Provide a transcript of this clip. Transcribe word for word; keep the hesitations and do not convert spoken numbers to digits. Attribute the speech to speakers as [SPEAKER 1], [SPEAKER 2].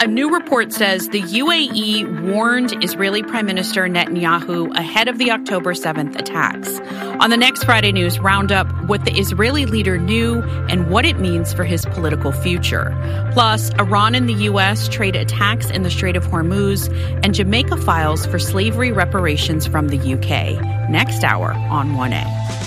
[SPEAKER 1] a new report says the U A E warned Israeli Prime Minister Netanyahu ahead of the October seventh attacks. On the next Friday News Roundup, what the Israeli leader knew and what it means for his political future. Plus, Iran and the U S trade attacks in the Strait of Hormuz, and Jamaica files for slavery reparations from the U K. Next hour on one A.